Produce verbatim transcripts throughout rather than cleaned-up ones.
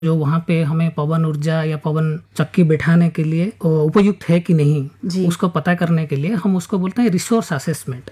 जो वहाँ पे हमें पवन ऊर्जा या पवन चक्की बैठाने के लिए अ, उपयुक्त है कि नहीं, उसको पता करने के लिए हम उसको बोलते हैं रिसोर्स असेसमेंट,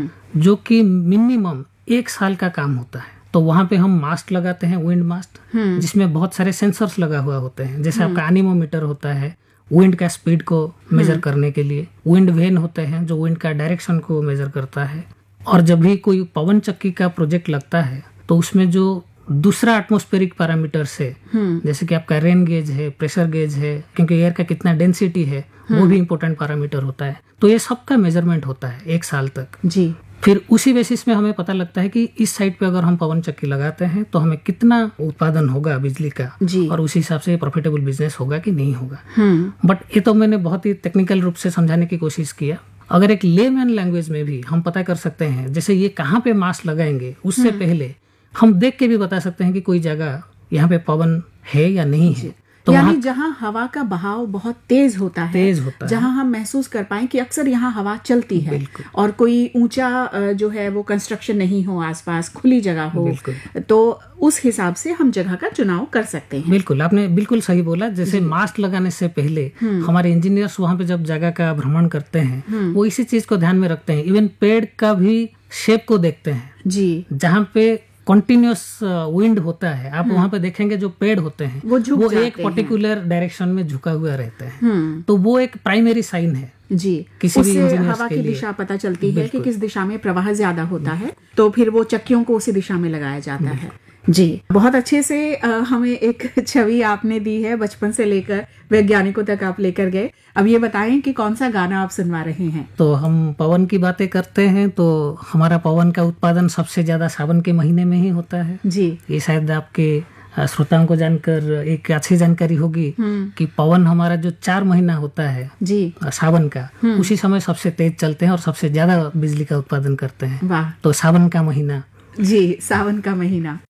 जो कि मिनिमम एक साल का काम होता है। तो वहाँ पे हम मास्ट लगाते हैं, विंड मास्ट, जिसमें बहुत सारे सेंसर्स लगा हुआ होते हैं। जैसे आपका एनीमोमीटर होता है विंड का स्पीड को मेजर करने के लिए, विंड वेन होते हैं जो विंड का डायरेक्शन को मेजर करता है। और जब भी कोई पवन चक्की का प्रोजेक्ट लगता है तो उसमें जो दूसरा एटमॉस्फेरिक पैरामीटर्स है, जैसे कि आपका रेन गेज है, प्रेशर गेज है, क्योंकि एयर का कितना डेंसिटी है वो भी इम्पोर्टेंट पैरामीटर होता है। तो ये सबका मेजरमेंट होता है एक साल तक जी। फिर उसी बेसिस में हमें पता लगता है कि इस साइड पे अगर हम पवन चक्की लगाते हैं तो हमें कितना उत्पादन होगा बिजली का, और उसी हिसाब से प्रॉफिटेबल बिजनेस होगा कि नहीं होगा। बट ये तो मैंने बहुत ही टेक्निकल रूप से समझाने की कोशिश किया। अगर एक लेमैन लैंग्वेज में भी हम पता कर सकते हैं, जैसे ये कहाँ पे मास्ट लगाएंगे उससे पहले हम देख के भी बता सकते हैं कि कोई जगह यहाँ पे पवन है या नहीं है। तो यानी जहाँ हवा का बहाव बहुत तेज होता है, तेज होता है, जहाँ हम महसूस कर पाए कि अक्सर यहाँ हवा चलती है और कोई ऊंचा जो है वो कंस्ट्रक्शन नहीं हो, आसपास खुली जगह हो, तो उस हिसाब से हम जगह का चुनाव कर सकते हैं। बिल्कुल, आपने बिल्कुल सही बोला। जैसे मास्ट लगाने से पहले हमारे इंजीनियर्स वहाँ पे जब जगह का भ्रमण करते हैं वो इसी चीज को ध्यान में रखते हैं। इवन पेड़ का भी शेप को देखते हैं जी। जहाँ पे कॉन्टिन्यूस विंड होता है, आप वहाँ पे देखेंगे जो पेड़ होते हैं वो, वो एक पर्टिकुलर डायरेक्शन में झुका हुआ रहते हैं। तो वो एक प्राइमरी साइन है जी। किसी भी इंजीनियर हवा की दिशा पता चलती है कि किस दिशा में प्रवाह ज्यादा होता है, तो फिर वो चक्कियों को उसी दिशा में लगाया जाता है जी। बहुत अच्छे से आ, हमें एक छवि आपने दी है, बचपन से लेकर वैज्ञानिकों तक आप लेकर गए। अब ये बताएं कि कौन सा गाना आप सुनवा रहे हैं। तो हम पवन की बातें करते हैं तो हमारा पवन का उत्पादन सबसे ज्यादा सावन के महीने में ही होता है जी। ये शायद आपके श्रोताओं को जानकर एक अच्छी जानकारी होगी कि पवन हमारा जो चार महीना होता है जी सावन का, उसी समय सबसे तेज चलते हैं और सबसे ज्यादा बिजली का उत्पादन करते हैं। वाह। तो सावन का महीना जी, सावन का महीना